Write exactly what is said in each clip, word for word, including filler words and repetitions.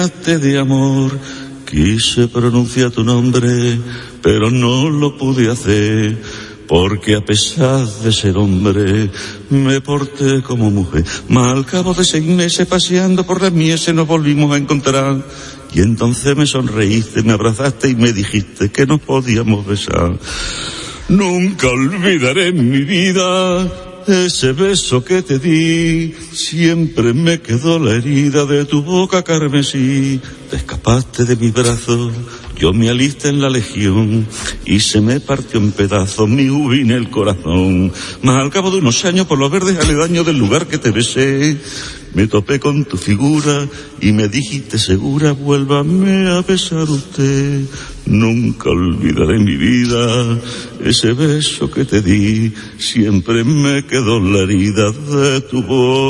de amor, quise pronunciar tu nombre, pero no lo pude hacer, porque a pesar de ser hombre, me porté como mujer. Mas al cabo de seis meses paseando por las mieses nos volvimos a encontrar, y entonces me sonreíste, me abrazaste y me dijiste que nos podíamos besar. Nunca olvidaré en mi vida ese beso que te di, siempre me quedó la herida de tu boca carmesí. Te escapaste de mis brazos, yo me alisté en la legión, y se me partió en pedazos mi ubina el corazón. Mas al cabo de unos años, por los verdes aledaños del lugar que te besé, me topé con tu figura y me dijiste segura, vuélvame a besar usted. Nunca olvidaré en mi vida ese beso que te di, siempre me quedó la herida de tu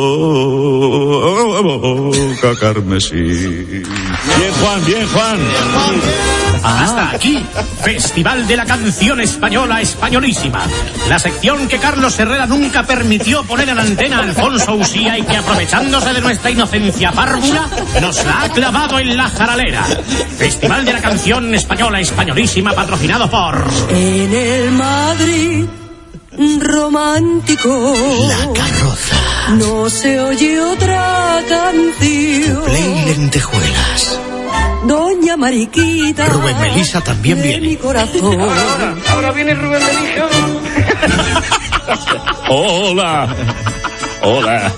boca carmesí. Bien, Juan, bien, Juan. Hasta aquí, Festival de la Canción Española Españolísima. La sección que Carlos Herrera nunca permitió poner en antena a Alfonso Usía y que, aprovechándose de nuestra inocencia párvula, nos la ha clavado en la jaralera. Festival de la Canción Española Españolísima, patrocinado por... En el Madrid romántico, La Carroza, no se oye otra canción. Play Lentejuelas, Doña Mariquita, Rubén Melissa también de viene. mi corazón. Ahora, ahora viene Rubén Melissa. Hola. Hola.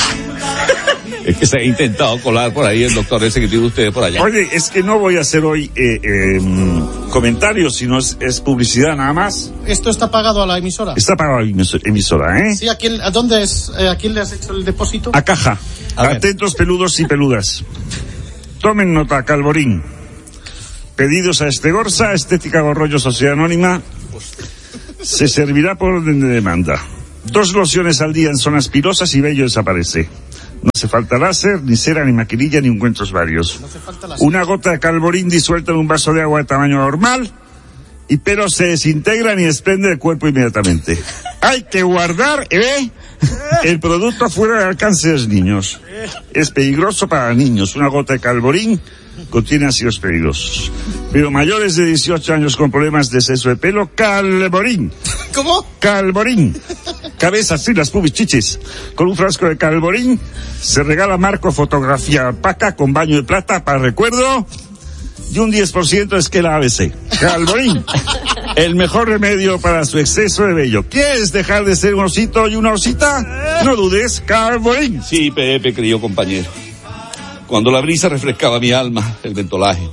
Es que se ha intentado colar por ahí el doctor ese que tiene usted por allá. Oye, es que no voy a hacer hoy eh, eh, comentarios, sino es, es publicidad nada más. ¿Esto está pagado a la emisora? Está pagado a la emisora, ¿eh? Sí, ¿a, quién, ¿a dónde es? Eh, ¿A quién le has hecho el depósito? A caja. A ver. Atentos peludos y peludas. Tomen nota, Calvorín. Pedidos a Estegorsa, Estética Gorrollo, Sociedad Anónima. Se servirá por orden de demanda. Dos lociones al día en zonas pilosas y vello desaparece. No hace falta láser, ni cera, ni maquinilla, ni ungüentos varios. No hace falta láser. Una gota de Calvorín disuelta en un vaso de agua de tamaño normal, y pero se desintegra ni desprende del cuerpo inmediatamente. Hay que guardar, ¿eh? El producto fuera del alcance de los niños. Es peligroso para niños. Una gota de Calvorín contiene ácidos peligrosos. Pero mayores de dieciocho años con problemas de exceso de pelo, Calvorín. ¿Cómo? Calvorín. Cabezas, filas, pubis, chichis. Con un frasco de Calvorín se regala marco fotografía opaca con baño de plata para recuerdo, y un diez por ciento es que la A B C. Calvorín, el mejor remedio para su exceso de vello. ¿Quieres dejar de ser un osito y una osita? No dudes, Calvorín. Sí, Pepe, querido compañero. Cuando la brisa refrescaba mi alma, el ventolaje.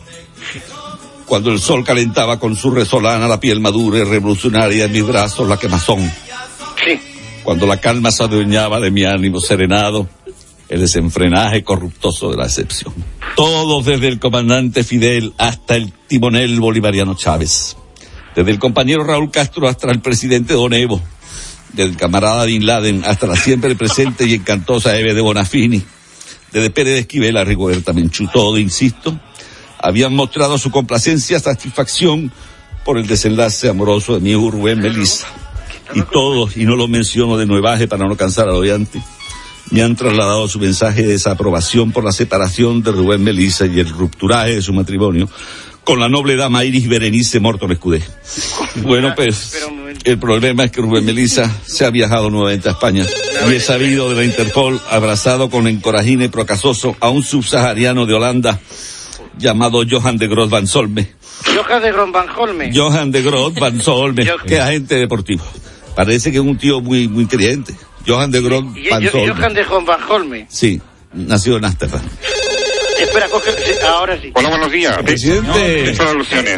Cuando el sol calentaba con su resolana la piel madura y revolucionaria en mis brazos la quemazón. Sí. Cuando la calma se adueñaba de mi ánimo serenado, el desenfrenaje corruptoso de la excepción. Todos, desde el comandante Fidel hasta el timonel bolivariano Chávez. Desde el compañero Raúl Castro hasta el presidente Don Evo. Desde el camarada Bin Laden hasta la siempre presente y encantosa Eve de Bonafini. Desde Pérez de Esquivel a Rigoberta Menchú, todo, insisto, habían mostrado su complacencia, satisfacción por el desenlace amoroso de mi hijo Rubén Melissa. Y todos, y no lo menciono de nuevaje para no cansar al oyente, me han trasladado su mensaje de desaprobación por la separación de Rubén Melissa y el rupturaje de su matrimonio con la noble dama Iris Berenice Morton Escudé. Bueno, pues, el problema es que Rubén Melissa se ha viajado nuevamente a España y he sabido de la Interpol, abrazado con encorajine procasoso a un subsahariano de Holanda llamado Johan de Groot van Solme. Johan de Groot van Holme. Johan de Groot van Solme, que es agente deportivo. Parece que es un tío muy muy creyente. Johan de Groot van Solme. Johan de Groot van Holme. Sí, nació en Ámsterdam. Espera, coge, ahora sí. Hola, buenos días. Presidente. Estas alusiones.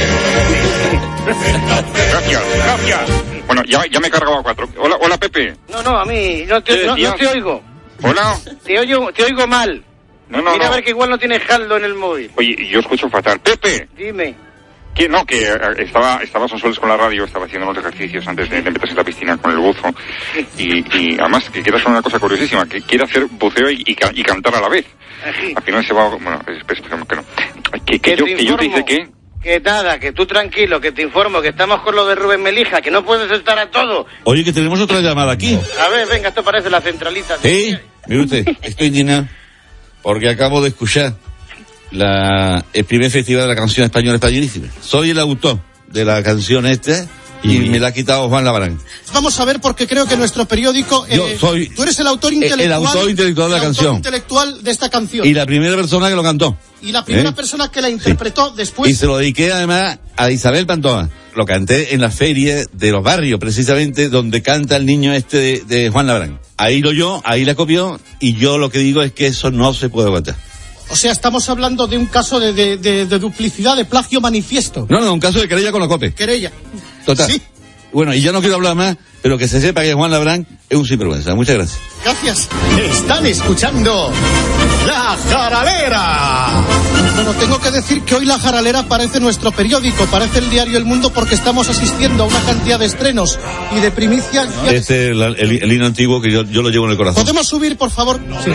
Gracias, gracias. Bueno, ya, ya me he cargado a cuatro. Hola, hola, Pepe. No, no, a mí no te, no, no te oigo. Hola. Te oigo, te oigo mal. No, no, Mira no. a ver que igual no tienes saldo en el móvil. Oye, yo escucho fatal. Pepe. Dime. Que no, que eh, estaba estaba a soles con la radio, estaba haciendo unos ejercicios antes de, de meterse en la piscina con el buzo. Y, y además, que quiere hacer una cosa curiosísima, que quiere hacer buceo y, y, y cantar a la vez. Así. Al final se va... Bueno, esperemos que no. Que, que, Que yo, te que yo te dice informo. que... Que nada, que tú tranquilo, que te informo, que estamos con lo de Rubén Melija, que no puedes estar a todo. Oye, que tenemos otra llamada aquí. A ver, venga, esto parece la centralita. Sí, mire usted, estoy indignado porque acabo de escuchar la, el primer festival de la canción española españolísima. Soy el autor de la canción esta y, y me la ha quitado Juan Labrán. Vamos a ver, porque creo que nuestro periódico... Yo eh, soy tú eres el autor intelectual... El autor intelectual de la el canción. autor intelectual de esta canción. Y la primera persona que lo cantó. Y la primera ¿Eh? persona que la interpretó sí. después... Y se lo dediqué además a Isabel Pantoja. Lo canté en la feria de los barrios, precisamente, donde canta el niño este de, de Juan Labrán. Ahí lo oyó, ahí la copió, y yo lo que digo es que eso no se puede aguantar. O sea, estamos hablando de un caso de, de, de, de duplicidad, de plagio manifiesto. No, no, un caso de querella con la COPE. Querella. Total. Sí. Bueno, y ya no quiero hablar más, pero que se sepa que Juan Labrán es un sinvergüenza. Muchas gracias. Gracias. Están escuchando La Jaralera. Bueno, tengo que decir que hoy La Jaralera parece nuestro periódico, parece el diario El Mundo, porque estamos asistiendo a una cantidad de estrenos y de primicias. Este es el, el, el himno antiguo que yo, yo lo llevo en el corazón. ¿Podemos subir, por favor? Sí.